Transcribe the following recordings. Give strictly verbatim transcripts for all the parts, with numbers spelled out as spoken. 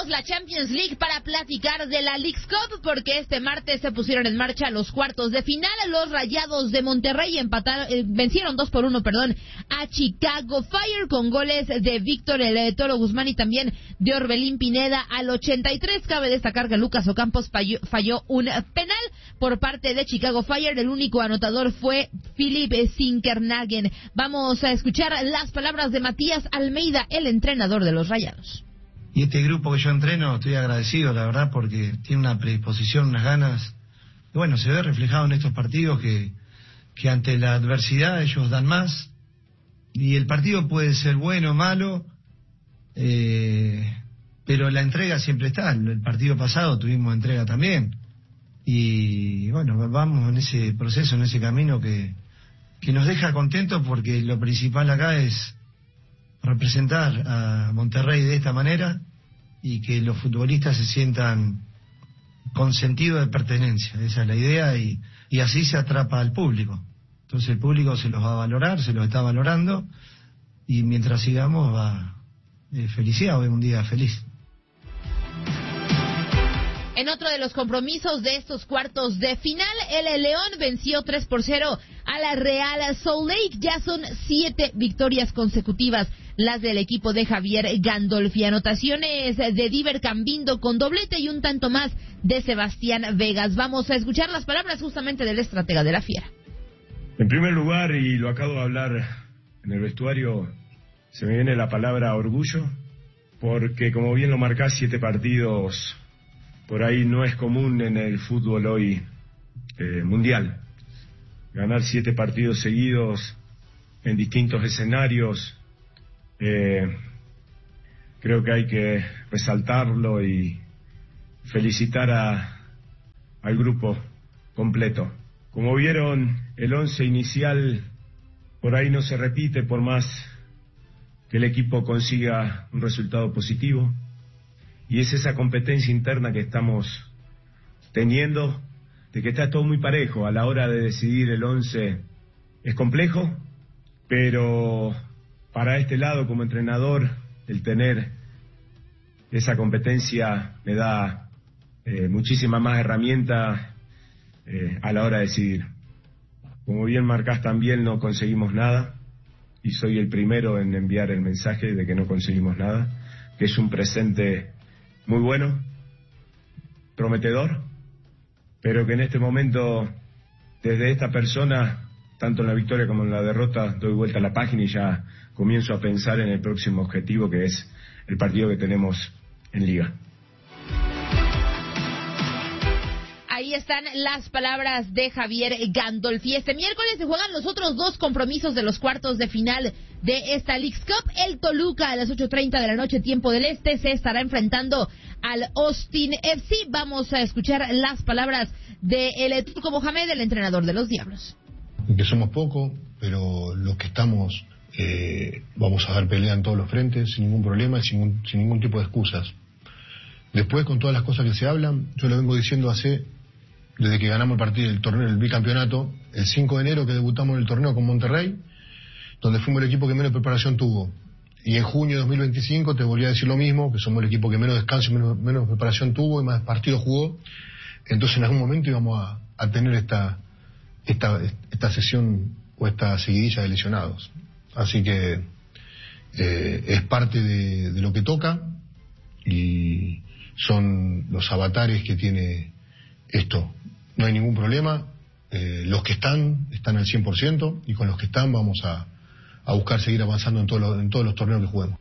Abrimos la Champions League para platicar de la Leagues Cup porque este martes se pusieron en marcha los cuartos de final. Los Rayados de Monterrey empataron, eh, vencieron dos por uno, perdón, a Chicago Fire con goles de Víctor El Toro Guzmán y también de Orbelín Pineda al ochenta y tres. Cabe destacar que Lucas Ocampos falló, falló un penal por parte de Chicago Fire. El único anotador fue Philip Zinkernagen. Vamos a escuchar las palabras de Matías Almeida, el entrenador de los Rayados. Y este grupo que yo entreno, estoy agradecido, la verdad, porque tiene una predisposición, unas ganas. Y bueno, se ve reflejado en estos partidos que, que ante la adversidad ellos dan más. Y el partido puede ser bueno o malo, eh, pero la entrega siempre está. El partido pasado tuvimos entrega también. Y bueno, vamos en ese proceso, en ese camino que, que nos deja contentos porque lo principal acá es representar a Monterrey de esta manera y que los futbolistas se sientan con sentido de pertenencia. Esa es la idea y, y así se atrapa al público. Entonces el público se los va a valorar, se los está valorando y mientras sigamos va eh, felicidad, hoy es un día feliz. En otro de los compromisos de estos cuartos de final, el León venció tres por cero a la Real Salt Lake. Ya son siete victorias consecutivas las del equipo de Javier Gandolfi. Anotaciones de Diver Cambindo con doblete y un tanto más de Sebastián Vegas. Vamos a escuchar las palabras justamente del estratega de la Fiera. En primer lugar, y lo acabo de hablar en el vestuario, se me viene la palabra orgullo, porque como bien lo marcás, siete partidos por ahí no es común en el fútbol hoy eh, mundial. Ganar siete partidos seguidos en distintos escenarios, eh, creo que hay que resaltarlo y felicitar a, al grupo completo. Como vieron, el once inicial por ahí no se repite por más que el equipo consiga un resultado positivo. Y es esa competencia interna que estamos teniendo, de que está todo muy parejo. A la hora de decidir el once es complejo, pero para este lado como entrenador, el tener esa competencia me da eh, muchísima más herramienta eh, a la hora de decidir. Como bien marcás también, no conseguimos nada, y soy el primero en enviar el mensaje de que no conseguimos nada, que es un presente muy bueno, prometedor, pero que en este momento, desde esta persona, tanto en la victoria como en la derrota, doy vuelta a la página y ya comienzo a pensar en el próximo objetivo, que es el partido que tenemos en Liga. Ahí están las palabras de Javier Gandolfi. Este miércoles se juegan los otros dos compromisos de los cuartos de final de esta Leagues Cup. El Toluca a las ocho treinta de la noche, tiempo del este, se estará enfrentando al Austin F C. Vamos a escuchar las palabras de el Turco Mohamed, el entrenador de los Diablos. Que somos poco, pero los que estamos eh, vamos a dar pelea en todos los frentes, sin ningún problema y sin, sin ningún tipo de excusas. Después, con todas las cosas que se hablan, yo lo vengo diciendo hace... desde que ganamos el partido del torneo, el bicampeonato, el cinco de enero que debutamos en el torneo con Monterrey, donde fuimos el equipo que menos preparación tuvo. Y en junio de dos mil veinticinco te volví a decir lo mismo, que somos el equipo que menos descanso y menos, menos preparación tuvo y más partidos jugó. Entonces en algún momento íbamos a, a tener esta, esta, esta sesión o esta seguidilla de lesionados. Así que eh, es parte de, de lo que toca y son los avatares que tiene esto. No hay ningún problema, eh, los que están, están al cien por ciento y con los que están vamos a, a buscar seguir avanzando en, todo lo, en todos los torneos que juguemos.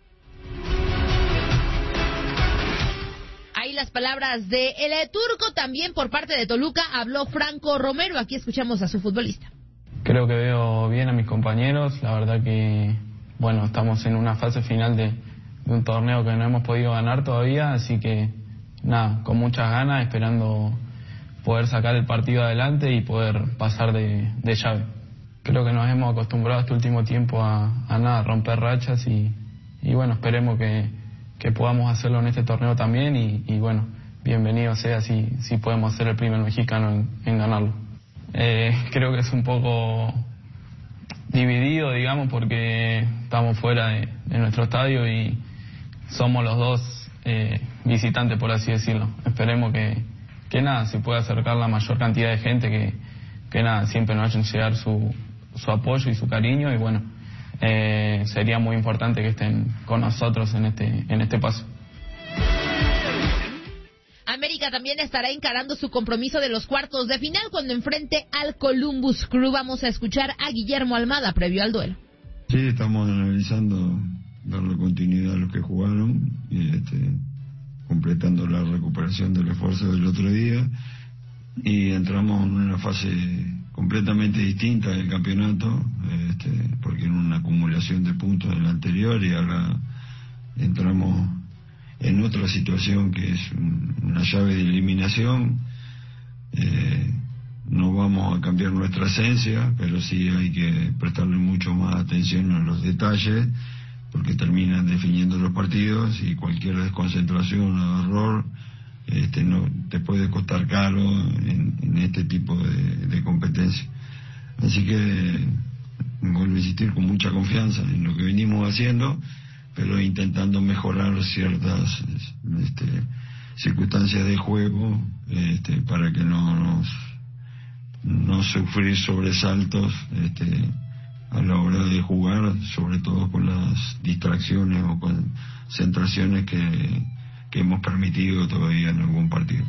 Ahí las palabras de el Turco. También por parte de Toluca habló Franco Romero. Aquí escuchamos a su futbolista. Creo que veo bien a mis compañeros, la verdad que, bueno, estamos en una fase final de, de un torneo que no hemos podido ganar todavía, así que nada, con muchas ganas, esperando poder sacar el partido adelante y poder pasar de, de llave. Creo que nos hemos acostumbrado este último tiempo a, a nada, romper rachas y, y bueno, esperemos que, que podamos hacerlo en este torneo también y, y bueno, bienvenido sea si, si podemos ser el primer mexicano en, en ganarlo. Eh, creo que es un poco dividido, digamos, porque estamos fuera de, de nuestro estadio y somos los dos eh, visitante, por así decirlo. Esperemos que, que nada, se pueda acercar la mayor cantidad de gente, que, que nada, siempre nos hayan llegar su, su apoyo y su cariño, y bueno, eh, sería muy importante que estén con nosotros en este, en este paso. América también estará encarando su compromiso de los cuartos de final cuando enfrente al Columbus Crew. Vamos a escuchar a Guillermo Almada previo al duelo. Sí, estamos analizando darle continuidad a los que jugaron y este, completando la recuperación del esfuerzo del otro día, y entramos en una fase completamente distinta del campeonato, este, porque en una acumulación de puntos del anterior, y ahora entramos en otra situación que es una llave de eliminación. Eh, no vamos a cambiar nuestra esencia, pero sí hay que prestarle mucho más atención a los detalles, porque terminan definiendo los partidos, y cualquier desconcentración o error este, no, te puede costar caro en, en este tipo de, de competencia. Así que vuelvo a insistir con mucha confianza en lo que venimos haciendo, pero intentando mejorar ciertas este, circunstancias de juego este, para que no nos no sufrir sobresaltos este, a la hora de jugar, sobre todo con las distracciones o concentraciones que, que hemos permitido todavía en algún partido.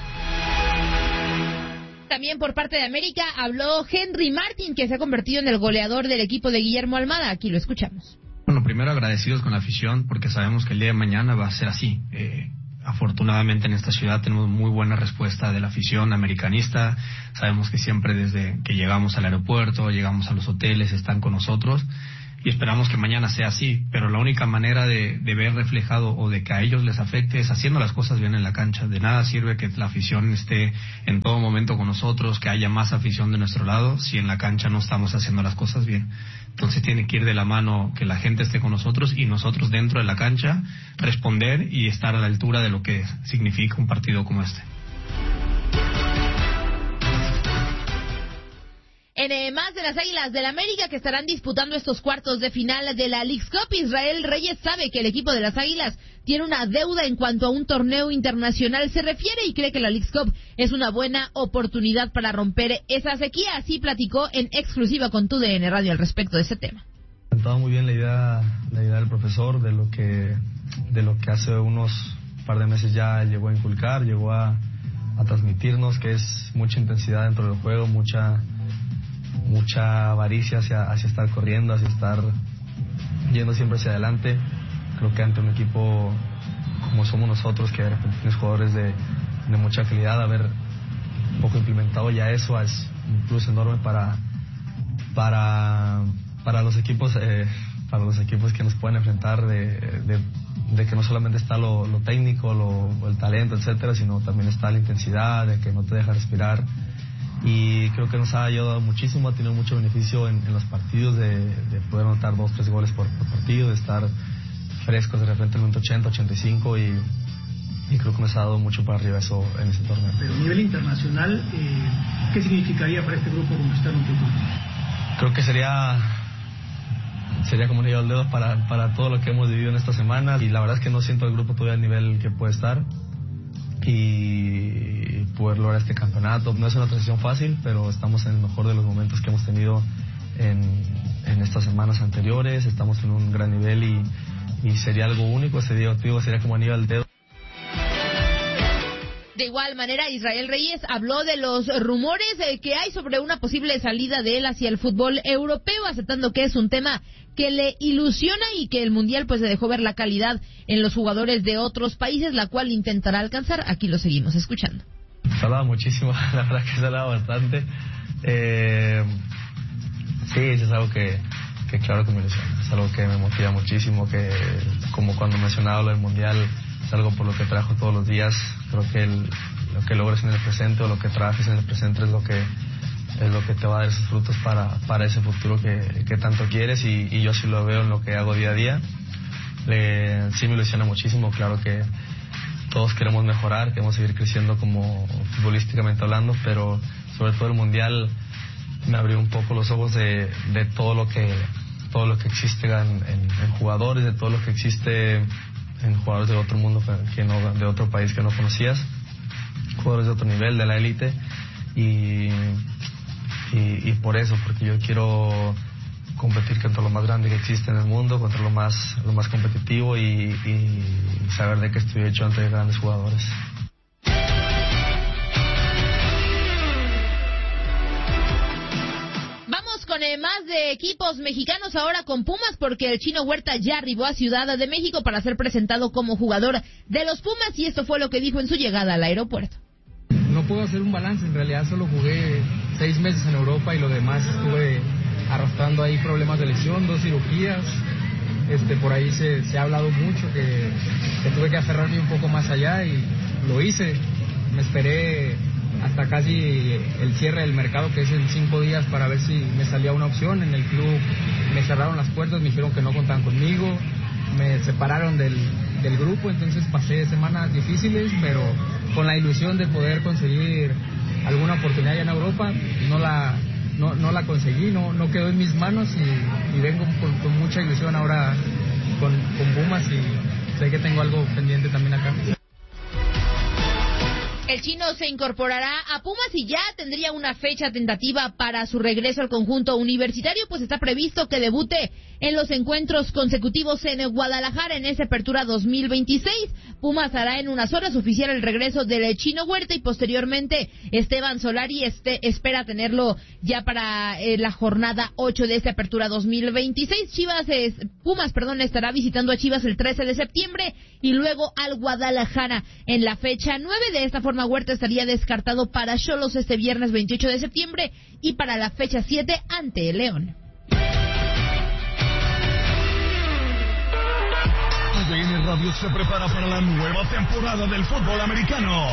También por parte de América habló Henry Martin, que se ha convertido en el goleador del equipo de Guillermo Almada. Aquí lo escuchamos. Bueno, primero agradecidos con la afición, porque sabemos que el día de mañana va a ser así. Eh, afortunadamente en esta ciudad tenemos muy buena respuesta de la afición americanista. Sabemos que siempre desde que llegamos al aeropuerto, llegamos a los hoteles, están con nosotros, y esperamos que mañana sea así. Pero la única manera de, de ver reflejado o de que a ellos les afecte es haciendo las cosas bien en la cancha. De nada sirve que la afición esté en todo momento con nosotros, que haya más afición de nuestro lado, si en la cancha no estamos haciendo las cosas bien. Entonces tiene que ir de la mano que la gente esté con nosotros, y nosotros dentro de la cancha responder y estar a la altura de lo que significa un partido como este. En eh, más de las Águilas del América, que estarán disputando estos cuartos de final de la Leagues Cup, Israel Reyes sabe que el equipo de las Águilas tiene una deuda en cuanto a un torneo internacional se refiere, y cree que la Leagues Cup es una buena oportunidad para romper esa sequía. Así platicó en exclusiva con Tu D N Radio al respecto de ese tema. Estaba muy bien la idea, la idea del profesor, de lo que de lo que hace unos par de meses ya llegó a inculcar, llegó a, a transmitirnos, que es mucha intensidad dentro del juego, mucha mucha avaricia hacia, hacia estar corriendo, hacia estar yendo siempre hacia adelante. Creo que ante un equipo como somos nosotros, que de repente tienes jugadores de, de mucha calidad, haber un poco implementado ya eso es un plus enorme para para para los equipos eh, para los equipos que nos pueden enfrentar, de, de, de que no solamente está lo, lo técnico, lo, el talento, etcétera, sino también está la intensidad, de que no te deja respirar. Y creo que nos ha ayudado muchísimo, ha tenido mucho beneficio en, en los partidos, de, de poder anotar dos, tres goles por, por partido, de estar frescos de repente en el minuto ochenta, ochenta y cinco, y, y creo que nos ha dado mucho para arriba eso en ese torneo. Pero a nivel internacional, eh, ¿qué significaría para este grupo conquistar un título? Creo que sería sería como un anillo al dedo para, para todo lo que hemos vivido en esta semana, y la verdad es que no siento el grupo todavía al nivel que puede estar, y poder lograr este campeonato no es una transición fácil, pero estamos en el mejor de los momentos que hemos tenido en, en estas semanas anteriores. Estamos en un gran nivel, y, y sería algo único, sería, digo, sería como anillo al dedo. De igual manera, Israel Reyes habló de los rumores eh, que hay sobre una posible salida de él hacia el fútbol europeo, aceptando que es un tema que le ilusiona, y que el Mundial pues le dejó ver la calidad en los jugadores de otros países, la cual intentará alcanzar. Aquí lo seguimos escuchando. Se hablaba muchísimo, la verdad que se hablaba bastante. Eh, sí, es algo que, que claro que me ilusiona, es algo que me motiva muchísimo, que como cuando mencionaba lo del Mundial, es algo por lo que trabajo todos los días. Creo que el, lo que logres en el presente o lo que trabajes en el presente es lo que es lo que te va a dar esos frutos para, para ese futuro que, que tanto quieres, y, y yo sí lo veo en lo que hago día a día. Eh, sí me ilusiona muchísimo, claro que todos queremos mejorar, queremos seguir creciendo como futbolísticamente hablando, pero sobre todo el Mundial me abrió un poco los ojos de, de todo lo que todo lo que existe en, en, en jugadores, de todo lo que existe en jugadores de otro mundo, que no, de otro país que no conocías, jugadores de otro nivel, de la élite, y, y, y por eso, porque yo quiero competir contra lo más grande que existe en el mundo, contra lo más, lo más competitivo, y, y saber de qué estoy hecho ante grandes jugadores. Con eh, más de equipos mexicanos, ahora con Pumas, porque el Chino Huerta ya arribó a Ciudad de México para ser presentado como jugador de los Pumas, y esto fue lo que dijo en su llegada al aeropuerto. No puedo hacer un balance, en realidad solo jugué seis meses en Europa y lo demás estuve arrastrando ahí problemas de lesión, dos cirugías. Este, por ahí se, se ha hablado mucho que, que tuve que aferrarme un poco más allá y lo hice. Me esperé hasta casi el cierre del mercado, que es en cinco días, para ver si me salía una opción. En el club me cerraron las puertas, me dijeron que no contaban conmigo, me separaron del, del grupo, entonces pasé semanas difíciles, pero con la ilusión de poder conseguir alguna oportunidad allá en Europa. No la, no, no la conseguí, no, no quedó en mis manos, y, y vengo con, con mucha ilusión ahora con, con Pumas, y sé que tengo algo pendiente también acá. El Chino se incorporará a Pumas y ya tendría una fecha tentativa para su regreso al conjunto universitario, pues está previsto que debute en los encuentros consecutivos en Guadalajara en esa apertura dos mil veintiséis. Pumas hará en unas horas oficial el regreso del Chino Huerta, y posteriormente Esteban Solari este, espera tenerlo ya para eh, la jornada ocho de esta apertura dos mil veintiséis. Chivas, eh, Pumas, perdón, estará visitando a Chivas el trece de septiembre y luego al Guadalajara en la fecha nueve. De esta forma, Huerta estaría descartado para Xolos este viernes veintiocho de septiembre y para la fecha siete ante el León. T D N Radio se prepara para la nueva temporada del fútbol americano.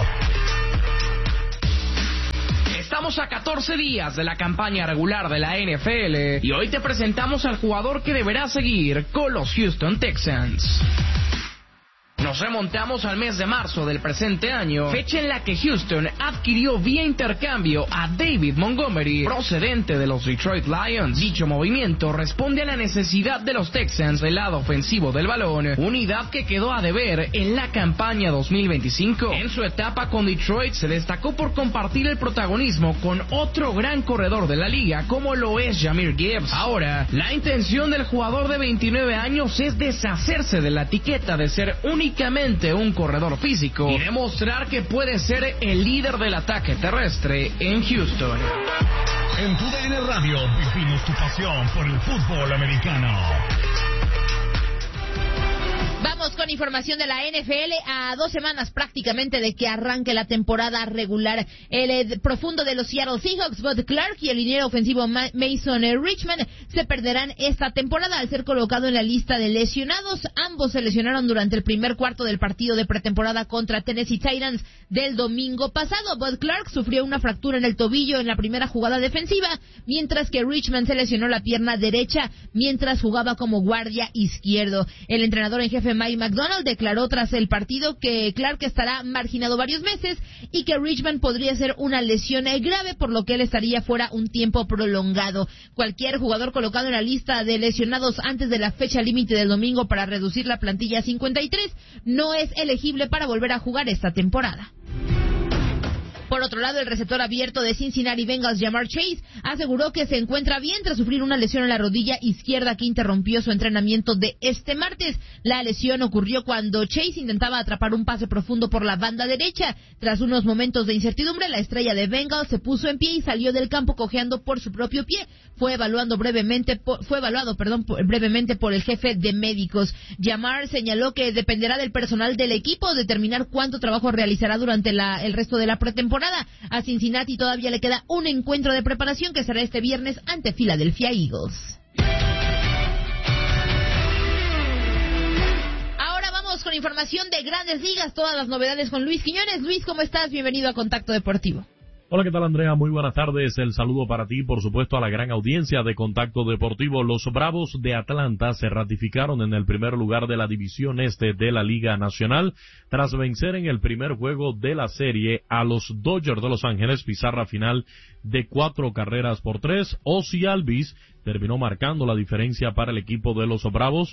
Estamos a catorce días de la campaña regular de la N F L y hoy te presentamos al jugador que deberá seguir con los Houston Texans. Nos remontamos al mes de marzo del presente año, fecha en la que Houston adquirió vía intercambio a David Montgomery, procedente de los Detroit Lions. Dicho movimiento responde a la necesidad de los Texans del lado ofensivo del balón, unidad que quedó a deber en la campaña dos mil veinticinco. En su etapa con Detroit se destacó por compartir el protagonismo con otro gran corredor de la liga como lo es Jahmyr Gibbs. Ahora, la intención del jugador de veintinueve años es deshacerse de la etiqueta de ser único únicamente un corredor físico y demostrar que puede ser el líder del ataque terrestre en Houston. En T D N Radio vivimos tu pasión por el fútbol americano. Vamos con información de la N F L a dos semanas prácticamente de que arranque la temporada regular. El eh, profundo de los Seattle Seahawks, Bud Clark, y el liniero ofensivo Ma- Mason eh, Richman se perderán esta temporada al ser colocado en la lista de lesionados. Ambos se lesionaron durante el primer cuarto del partido de pretemporada contra Tennessee Titans del domingo pasado. Bud Clark sufrió una fractura en el tobillo en la primera jugada defensiva, mientras que Richman se lesionó la pierna derecha mientras jugaba como guardia izquierdo. El entrenador en jefe Mike McDonald declaró tras el partido que Clark estará marginado varios meses y que Richman podría ser una lesión grave, por lo que él estaría fuera un tiempo prolongado. Cualquier jugador colocado en la lista de lesionados antes de la fecha límite del domingo para reducir la plantilla a cincuenta y tres no es elegible para volver a jugar esta temporada. Por otro lado, el receptor abierto de Cincinnati Bengals, Ja'Marr Chase, aseguró que se encuentra bien tras sufrir una lesión en la rodilla izquierda que interrumpió su entrenamiento de este martes. La lesión ocurrió cuando Chase intentaba atrapar un pase profundo por la banda derecha. Tras unos momentos de incertidumbre, la estrella de Bengals se puso en pie y salió del campo cojeando por su propio pie. Fue evaluando brevemente, por, fue evaluado, perdón, por, brevemente por el jefe de médicos. Ja'Marr señaló que dependerá del personal del equipo determinar cuánto trabajo realizará durante la, el resto de la pretemporada. A Cincinnati todavía le queda un encuentro de preparación que será este viernes ante Philadelphia Eagles. Ahora vamos con información de Grandes Ligas, todas las novedades con Luis Quiñones. Luis, ¿cómo estás? Bienvenido a Contacto Deportivo. Hola, ¿qué tal, Andrea? Muy buenas tardes. El saludo para ti, por supuesto, a la gran audiencia de Contacto Deportivo. Los Bravos de Atlanta se ratificaron en el primer lugar de la División Este de la Liga Nacional tras vencer en el primer juego de la serie a los Dodgers de Los Ángeles, pizarra final de cuatro carreras por tres. Ozzie Albies terminó marcando la diferencia para el equipo de los Bravos.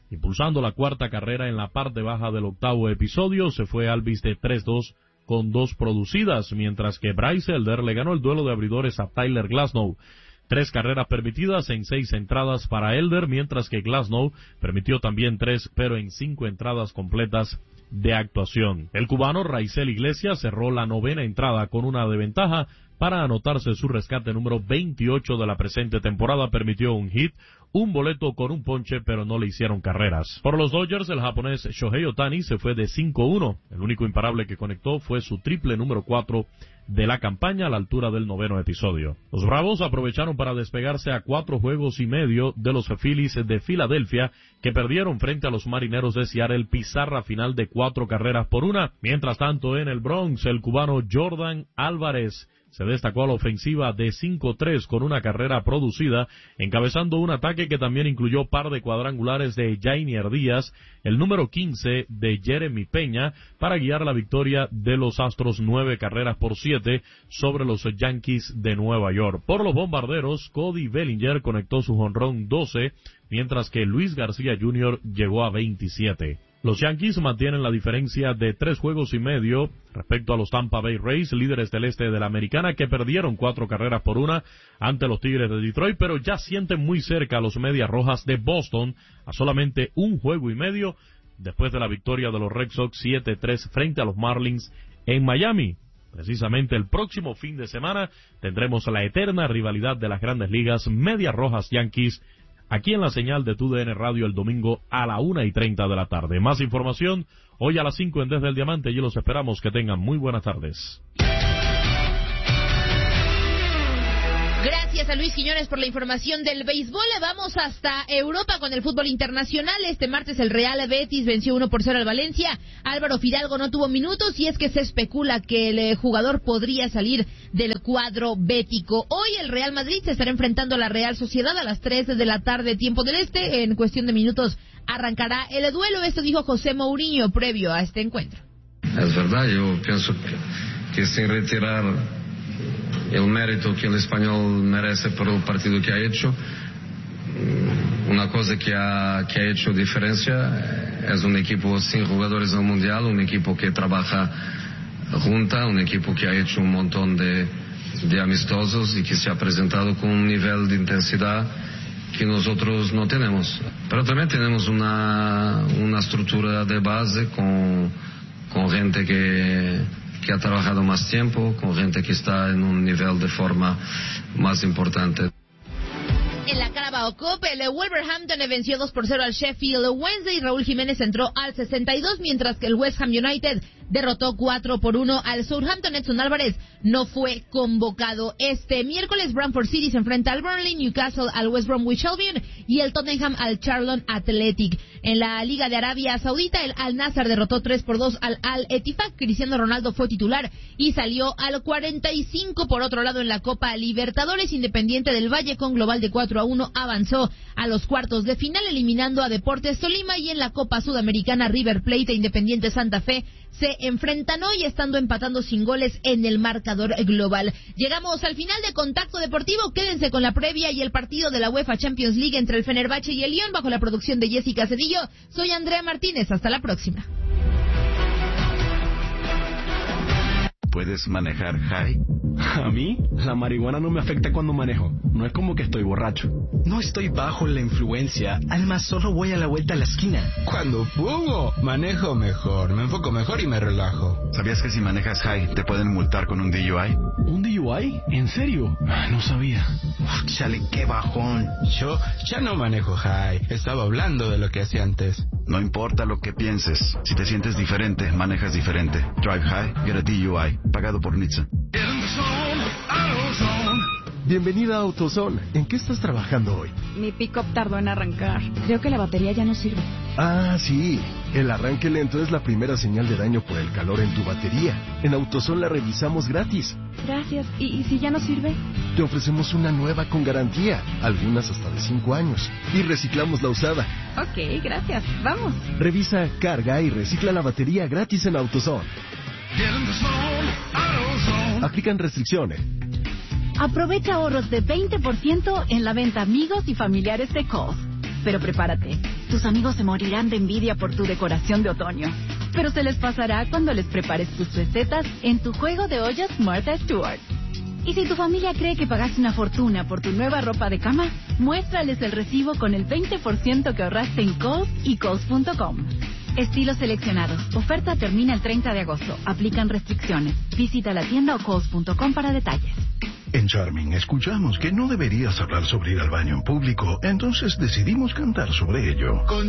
impulsando la cuarta carrera en la parte baja del octavo episodio. Se fue Alvis de tres dos con dos producidas, mientras que Bryce Elder le ganó el duelo de abridores a Tyler Glasnow. Tres carreras permitidas en seis entradas para Elder, mientras que Glasnow permitió también tres, pero en cinco entradas completas de actuación. El cubano Raisel Iglesias cerró la novena entrada con una de ventaja para anotarse su rescate número veintiocho de la presente temporada. Permitió un hit, un boleto con un ponche, pero no le hicieron carreras. Por los Dodgers, el japonés Shohei Ohtani se fue de cinco uno. El único imparable que conectó fue su triple número cuatro de la campaña a la altura del noveno episodio. Los Bravos aprovecharon para despegarse a cuatro juegos y medio de los Phillies de Filadelfia, que perdieron frente a los Marineros de Seattle pizarra final de cuatro carreras por una. Mientras tanto, en el Bronx, el cubano Jordan Álvarez se destacó a la ofensiva de cinco tres con una carrera producida, encabezando un ataque que también incluyó par de cuadrangulares de Jainier Díaz, el número quince de Jeremy Peña, para guiar la victoria de los Astros nueve carreras por siete sobre los Yankees de Nueva York. Por los Bombarderos, Cody Bellinger conectó su jonrón doce, mientras que Luis García junior llegó a veintisiete. Los Yankees mantienen la diferencia de tres juegos y medio respecto a los Tampa Bay Rays, líderes del este de la Americana, que perdieron cuatro carreras por una ante los Tigres de Detroit, pero ya sienten muy cerca a los Medias Rojas de Boston a solamente un juego y medio después de la victoria de los Red Sox siete tres frente a los Marlins en Miami. Precisamente el próximo fin de semana tendremos la eterna rivalidad de las Grandes Ligas, Medias Rojas Yankees, aquí en la señal de T U D N Radio el domingo a la una y treinta de la tarde. Más información hoy a las cinco en Desde el Diamante y los esperamos. Que tengan muy buenas tardes. Gracias a Luis Quiñones por la información del béisbol. Vamos hasta Europa con el fútbol internacional. Este martes el Real Betis venció uno por cero al Valencia. Álvaro Fidalgo no tuvo minutos y es que se especula que el jugador podría salir del cuadro bético. Hoy el Real Madrid se estará enfrentando a la Real Sociedad a las tres de la tarde, tiempo del este. En cuestión de minutos arrancará el duelo. Esto dijo José Mourinho previo a este encuentro. Es verdad, yo pienso que, que sin retirar el mérito que el Español merece por el partido que ha hecho, una cosa que ha, que ha hecho diferencia es un equipo sin jugadores en el Mundial, un equipo que trabaja junta, un equipo que ha hecho un montón de, de amistosos y que se ha presentado con un nivel de intensidad que nosotros no tenemos. Pero también tenemos una, una estructura de base con, con gente que que ha trabajado más tiempo, con gente que está en un nivel de forma más importante. En la Carabao Cup, el Wolverhampton venció dos por cero al Sheffield Wednesday. Raúl Jiménez entró al sesenta y dos, mientras que el West Ham United derrotó cuatro por uno al Southampton. Edson Álvarez no fue convocado. Este miércoles, Bradford City se enfrenta al Burnley, Newcastle al West Bromwich Albion y el Tottenham al Charlton Athletic. En la Liga de Arabia Saudita, el Al Nassr derrotó tres por dos al Al Ettifaq. Cristiano Ronaldo fue titular y salió al cuarenta y cinco. Por otro lado, en la Copa Libertadores, Independiente del Valle con global de cuatro a uno avanzó a los cuartos de final, eliminando a Deportes Tolima. Y en la Copa Sudamericana, River Plate e Independiente Santa Fe se enfrentan hoy, estando empatando sin goles en el marcador global. Llegamos al final de Contacto Deportivo. Quédense con la previa y el partido de la UEFA Champions League entre el Fenerbahce y el Lyon, bajo la producción de Jessica Cedillo. Soy Andrea Martínez. Hasta la próxima. ¿Puedes manejar high? A mí, la marihuana no me afecta cuando manejo. No es como que estoy borracho. No estoy bajo la influencia. Alma, solo voy a la vuelta a la esquina. Cuando fumo, manejo mejor, me enfoco mejor y me relajo. ¿Sabías que si manejas high te pueden multar con un D U I? ¿Un D U I? ¿En serio? Ah, no sabía. Uf, chale, qué bajón. Yo ya no manejo high. Estaba hablando de lo que hacía antes. No importa lo que pienses. Si te sientes diferente, manejas diferente. Drive high, get a D U I. Pagado por N H T S A. Bienvenida a AutoZone. ¿En qué estás trabajando hoy? Mi pick-up tardó en arrancar. Creo que la batería ya no sirve. Ah, sí. El arranque lento es la primera señal de daño por el calor en tu batería. En AutoZone la revisamos gratis. Gracias. ¿Y, y si ya no sirve? Te ofrecemos una nueva con garantía, algunas hasta de cinco años. Y reciclamos la usada. Ok, gracias. Vamos. Revisa, carga y recicla la batería gratis en AutoZone. Aplican restricciones. Aprovecha ahorros de veinte por ciento en la venta amigos y familiares de Kohl's. Pero prepárate, Tus amigos se morirán de envidia por tu decoración de otoño, pero se les pasará cuando les prepares tus recetas en tu juego de ollas Martha Stewart. Y si tu familia cree que pagaste una fortuna por tu nueva ropa de cama, muéstrales el recibo con el veinte por ciento que ahorraste en Kohl's y Kohl's punto com. Estilos seleccionados. Oferta termina el treinta de agosto. Aplican restricciones. Visita la tienda o Kohl's punto com para detalles. En Charming escuchamos que no deberías hablar sobre ir al baño en público, entonces decidimos cantar sobre ello.